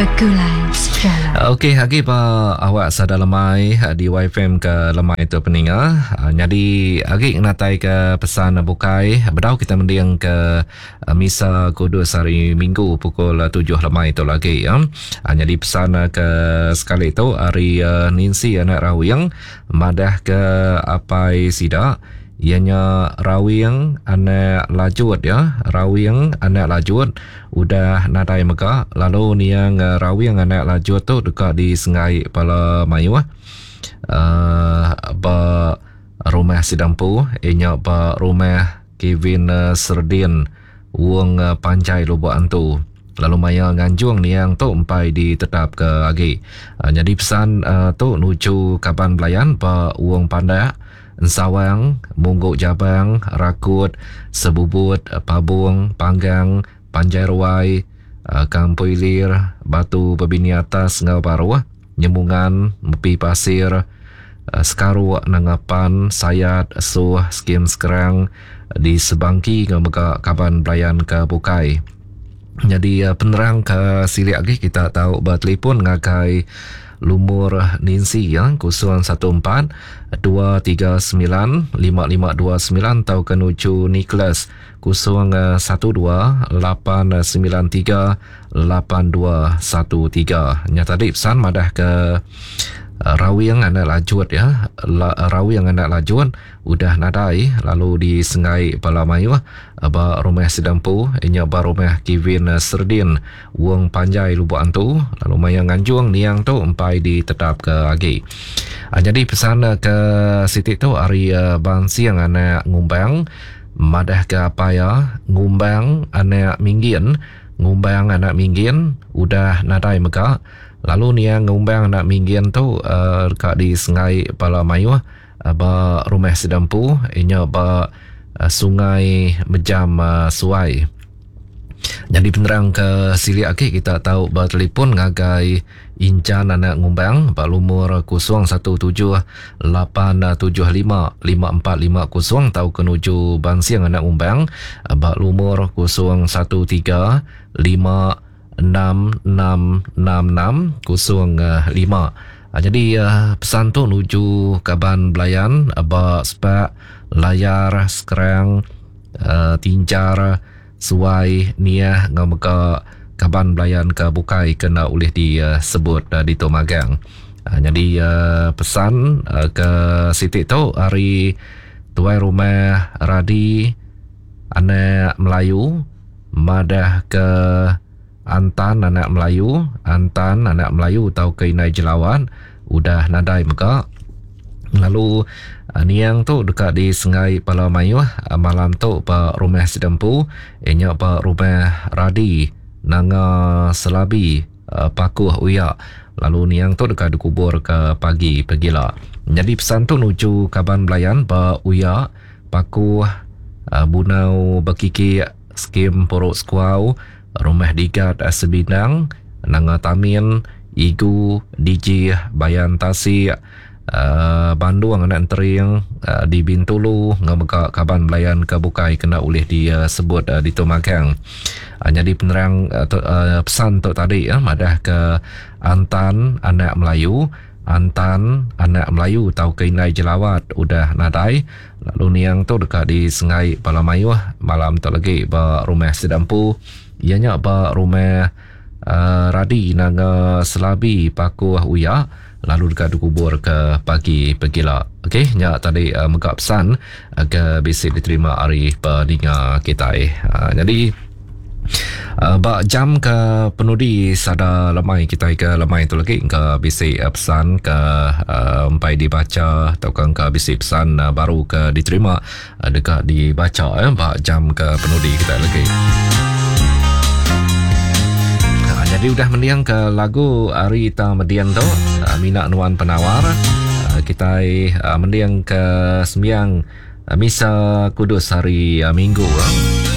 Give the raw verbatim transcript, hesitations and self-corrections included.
Bergulai sejalan. Okey, hari pa awak sada lemai di Y F M ke lemai tu peninga. Jadi hari natai ke pesan bukai. Bedau kita mendiang ke misa kudus hari Minggu pukul tujuh lemai tu lagi ya. Jadi pesan ke sekali tu hari Ninsi anak rawing madah ke apai sida. Ianya rawing anak lajut ya, rawing anak lajut udah nadai meka. Lalu ni yang rawing anak lajut tu dekat di Sengai Pala Mayu uh, ba rumah Sidampu, ianya ba rumah Kevin uh, Serdin Wong uh, Panjai Lubuk Antu. Lalu maya nganjung ni yang tu empai ditetap ke lagi. Uh, jadi pesan uh, tu nuju Kaban Belayan ba Wong Pandak Ensawang, Mungguk Jabang, Rakut, Sebubut, Pabung, Panggang, Panjai Ruai, Kampui Lir, Batu Bebini Atas, Ngau Baru, Nyemungan, Mepi Pasir, Sekaru, Nangapan, Sayat, Suh, Skim Sekerang, di Sebangki, Ngau Kaban Belayan ke Bukai. Jadi penerang ke sili lagi kita tahu bertelefon ngakai Lumur Ninsi ya, kosong satu empat dua tiga sembilan lima lima dua sembilan atau kenuju Nicholas kosong satu dua lapan sembilan tiga lapan dua satu tiga. Nyata tadi pesan madah ke uh, rawi yang anak lajut ya, La, rawi yang anak lajut udah nadai lalu di Sengai Palamayu ba rumah Sidampu inya ba rumah Kevin Serdin Wong Panjai Lubuk Antu lalu mayang nganjung niang tu empai ditetap ke lagi. Uh, jadi pesan ke Siti tu hari uh, bang siang anak ngumbang madah ke apa ya ngumbang anak minggin ngumbang anak minggin udah nadai meka. Lalu niang ngumbang anak minggin tu uh, dekat di Sengai Palamayu ba rumah Sidampu inya ba uh, sungai Mejam uh, Suai. Jadi penerang ke sili aki kita tahu ba telefon ngagai incan anak ngumbang ba lumur kosong satu tujuh lapan tujuh lima lima empat lima kosong tahu kenuju Bansiang anak ngumbang ba lumur kosong satu tiga lima enam enam enam enam kosong lima. Jadi uh, pesan tu nuju Kaban Belayan aba sepak layar sekerang uh, tincar suai niah ngameka Kaban Belayan ke Bukai kena oleh disebut uh, di Tomagang. Uh, jadi uh, pesan uh, ke Siti tu hari tuai rumah Radi anak Melayu madah ke Antan anak Melayu, Antan anak Melayu tahu ke Inai Jelawan udah nadai meka. Lalu niang tu dekat di Sengai Palamayu malam tu pa rumah Sidampu inya pa rumah Radi Nanga Selabi Pakuh Uyak. Lalu niang tu dekat dikubur ke pagi pegila. Jadi pesan tu nuju Kaban Belayan pa Uyak Pakuh Bunau Bekiki Skim Porok Sekuau Rumah Digat Sebidang Nanga Tamin Igu D J Bayan Tasi uh, Bandung anak tering uh, di Bintulu ngameka Kaban Belayan ke Bukai kena oleh disebut uh, di Tomagang. Uh, jadi penerang uh, tu, uh, pesan tu tadi ya madah ke Antan anak Melayu, Antan anak Melayu tahu ke Inai Jelawat udah nadai. Lalu niang tu dekat di Sengai Palamayu malam tu lagi ba rumah Sidampu ianya ba rumah uh, Radi Nanga Selabi Pakuh Uya lalu dekat dikubur ke pagi pegila. Okey, nya tadi uh, muka pesan uh, ke bisik diterima hari peninga kita eh. Uh, jadi uh, ba jam ke penudi sada lemai kita ke lemai tu lagi ke bisik uh, pesan ke uh, empai dibaca atau ke bisik pesan uh, baru ke diterima uh, dekat dibaca eh ba jam ke penudi kita lagi. Jadi udah mendiang ke lagu Arita Median tu uh, Minak Nuan Penawar. uh, Kita uh, mendiang ke sembiang uh, Misa Kudus hari uh, Minggu uh.